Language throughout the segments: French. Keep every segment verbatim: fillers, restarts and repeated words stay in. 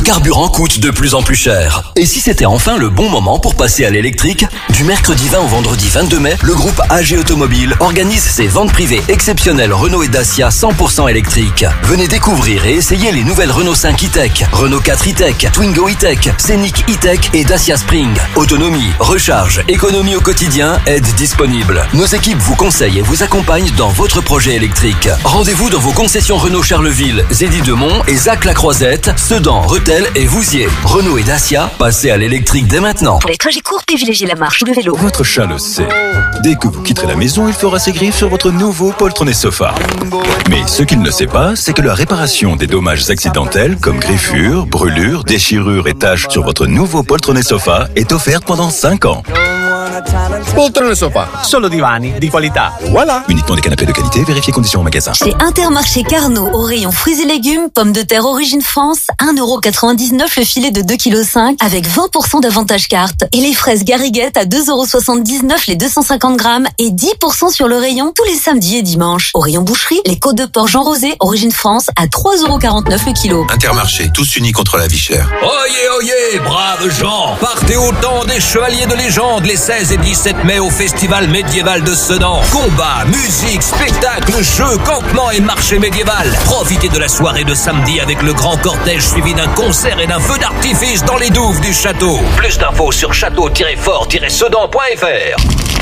carburant coûte de plus en plus cher. Et si c'était enfin le bon moment pour passer à l'électrique? Du mercredi vingt au vendredi vingt-deux mai, le groupe A G Automobile organise ses ventes privées exceptionnelles Renault et Dacia cent pour cent électriques. Venez découvrir et essayer les nouvelles Renault cinq e-Tech, Renault quatre e-Tech, Twingo e-Tech, Scénic e-Tech et Dacia Spring. Autonomie, recharge, économie au quotidien, aide disponible. Nos équipes vous conseillent et vous accompagnent dans votre projet électrique. Rendez-vous dans vos concessions Renault Charleville, Zédy-Demont et Zac-la-Croisette, Sedan, Rethel et Vouziers. Renault et Dacia, passez à l'électrique dès maintenant. Pour les trajets courts, privilégiez la marche ou le vélo. Votre chat le sait. Dès que vous quitterez la maison, il fera ses griffes sur votre nouveau poltronné sofa. Mais ce qu'il ne sait pas, c'est que la réparation des dommages accidentels comme griffures, brûlures, déchirures et taches sur votre nouveau poltronné sofa est offerte pendant cinq ans. Poltrone sofa, solo divani di qualità. Voilà. Uniquement des canapés de qualité, vérifiez conditions au magasin. Chez Intermarché Carnot, au rayon fruits et légumes, pommes de terre origine France, un euro quatre-vingt-dix-neuf le filet de deux virgule cinq kilos avec vingt pour cent d'avantage carte. Et les fraises Gariguette à deux euros soixante-dix-neuf les deux cent cinquante grammes et dix pour cent sur le rayon tous les samedis et dimanches. Au rayon boucherie, les côtes de porc Jean Rosé, origine France, à trois euros quarante-neuf le kilo. Intermarché, tous unis contre la vie chère. Oyez, oyez, braves gens, partez au temps des chevaliers de légende les seize et dix-sept mai au festival médiéval de Sedan. Combats, musique, spectacles, jeux, campements et marché médiéval. Profitez de la soirée de samedi avec le grand cortège suivi d'un concert et d'un feu d'artifice dans les douves du château. Plus d'infos sur château tiret fort tiret sedan point f r.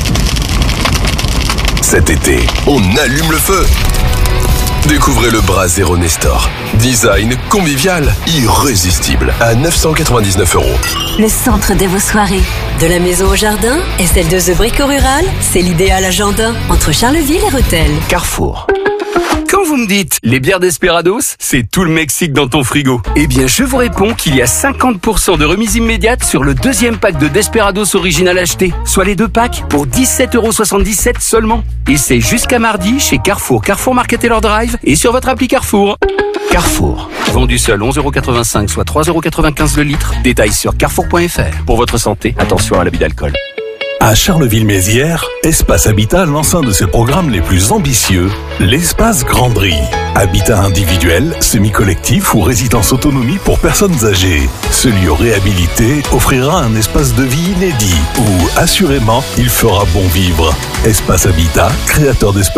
Cet été, on allume le feu. Découvrez le Brasero Nestor. Design convivial, irrésistible, à neuf cent quatre-vingt-dix-neuf euros. Le centre de vos soirées. De la maison au jardin et celle de The Brico Rural, c'est l'idéal agenda entre Charleville et Rethel. Carrefour. Quand vous me dites les bières Desperados, c'est tout le Mexique dans ton frigo. Eh bien, je vous réponds qu'il y a cinquante pour cent de remise immédiate sur le deuxième pack de Desperados original acheté, soit les deux packs pour dix-sept euros soixante-dix-sept seulement. Et c'est jusqu'à mardi chez Carrefour, Carrefour Market Taylor Drive et sur votre appli Carrefour. Carrefour. Vendu seul onze euros quatre-vingt-cinq, soit trois euros quatre-vingt-quinze le litre. Détails sur carrefour point f r. Pour votre santé, attention à l'abus d'alcool. À Charleville-Mézières, Espace Habitat lance un de ses programmes les plus ambitieux, l'espace Grandry. Habitat individuel, semi-collectif ou résidence autonomie pour personnes âgées. Ce lieu réhabilité offrira un espace de vie inédit où, assurément, il fera bon vivre. Espace Habitat, créateur d'espace